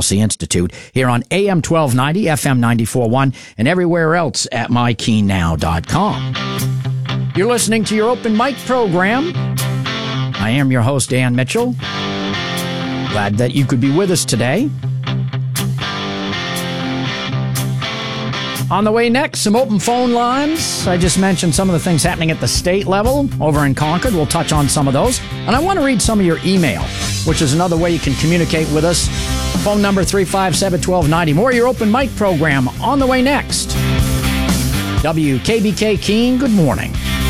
Policy Institute, here on AM 1290, FM 94.1, and everywhere else at mykeennow.com. You're listening to your open mic program. I am your host, Dan Mitchell. Glad that you could be with us today. On the way next, some open phone lines. I just mentioned some of the things happening at the state level over in Concord. We'll touch on some of those. And I want to read some of your email, which is another way you can communicate with us. Phone number 357-1290. More of your open mic program on the way next. WKBK Keene, good morning.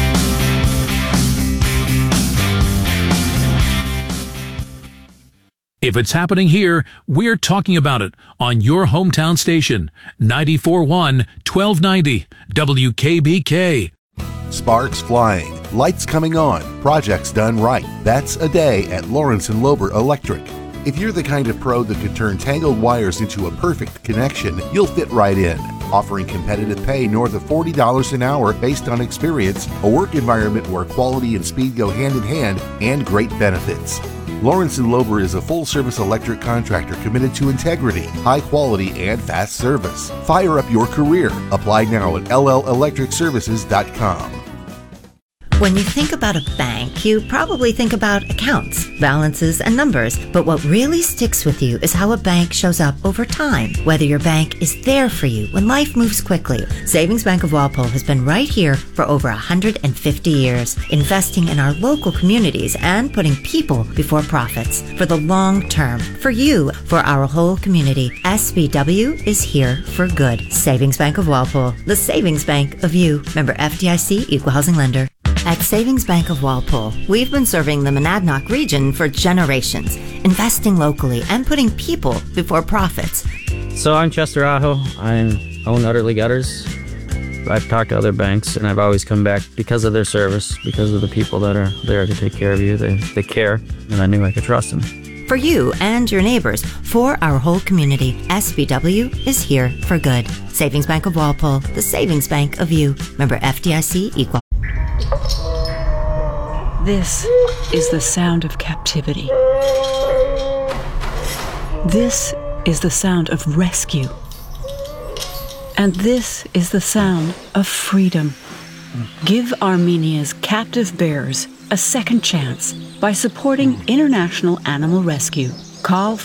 If it's happening here, we're talking about it on your hometown station, 94.1 1290 WKBK. Sparks flying, lights coming on, projects done right. That's a day at Lawrence & Lober Electric. If you're the kind of pro that could turn tangled wires into a perfect connection, you'll fit right in. Offering competitive pay north of $40 an hour based on experience, a work environment where quality and speed go hand in hand, and great benefits. Lawrence & Lober is a full-service electric contractor committed to integrity, high quality, and fast service. Fire up your career. Apply now at LLElectricServices.com. When you think about a bank, you probably think about accounts, balances, and numbers. But what really sticks with you is how a bank shows up over time. Whether your bank is there for you when life moves quickly. Savings Bank of Walpole has been right here for over 150 years, investing in our local communities and putting people before profits. For the long term, for you, for our whole community, SBW is here for good. Savings Bank of Walpole, the savings bank of you. Member FDIC, Equal Housing Lender. At Savings Bank of Walpole, we've been serving the Monadnock region for generations, investing locally and putting people before profits. So I'm Chester Aho. I own Utterly Gutters. I've talked to other banks, and I've always come back because of their service, because of the people that are there to take care of you. They care, and I knew I could trust them. For you and your neighbors, for our whole community, SBW is here for good. Savings Bank of Walpole, the savings bank of you. Member FDIC, Equal. This is the sound of captivity. This is the sound of rescue. And this is the sound of freedom. Give Armenia's captive bears a second chance by supporting International Animal Rescue. Call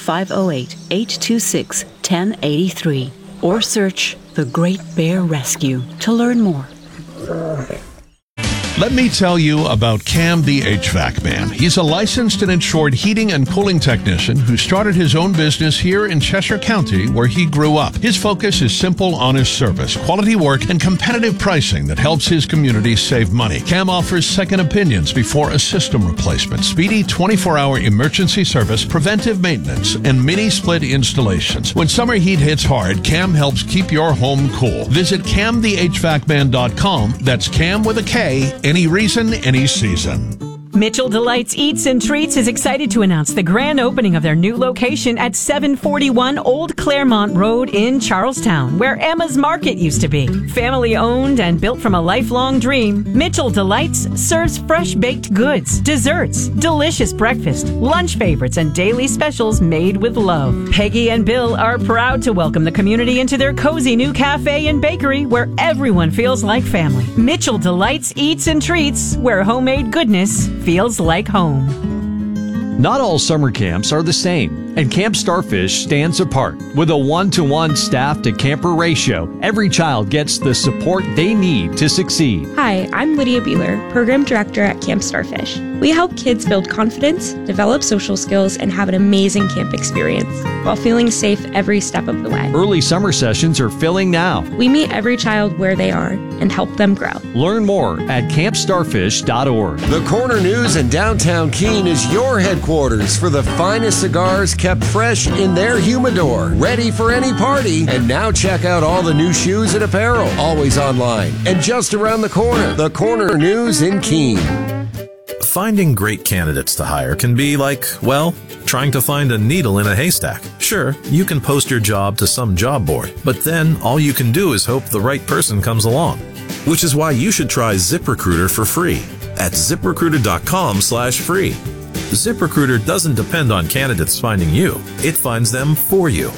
508-826-1083 or search The Great Bear Rescue to learn more. Let me tell you about Cam the HVAC Man. He's a licensed and insured heating and cooling technician who started his own business here in Cheshire County, where he grew up. His focus is simple, honest service, quality work, and competitive pricing that helps his community save money. Cam offers second opinions before a system replacement, speedy 24-hour emergency service, preventive maintenance, and mini-split installations. When summer heat hits hard, Cam helps keep your home cool. Visit CamTheHVACman.com. That's Cam with a K. Any reason, any season. Mitchell Delights Eats and Treats is excited to announce the grand opening of their new location at 741 Old Claremont Road in Charlestown, where Emma's Market used to be. Family owned and built from a lifelong dream, Mitchell Delights serves fresh baked goods, desserts, delicious breakfast, lunch favorites, and daily specials made with love. Peggy and Bill are proud to welcome the community into their cozy new cafe and bakery where everyone feels like family. Mitchell Delights Eats and Treats, where homemade goodness feels like home. Not all summer camps are the same, and Camp Starfish stands apart. With a 1-to-1 staff to camper ratio, every child gets the support they need to succeed. Hi, I'm Lydia Beeler, Program Director at Camp Starfish. We help kids build confidence, develop social skills, and have an amazing camp experience while feeling safe every step of the way. Early summer sessions are filling now. We meet every child where they are and help them grow. Learn more at campstarfish.org. The Corner News in downtown Keene is your headquarters for the finest cigars kept fresh in their humidor, ready for any party. And now check out all the new shoes and apparel, always online and just around the corner. The Corner News in Keene. Finding great candidates to hire can be like, well, trying to find a needle in a haystack. Sure, you can post your job to some job board, but then all you can do is hope the right person comes along. Which is why you should try ZipRecruiter for free at ZipRecruiter.com/free. ZipRecruiter doesn't depend on candidates finding you. It finds them for you.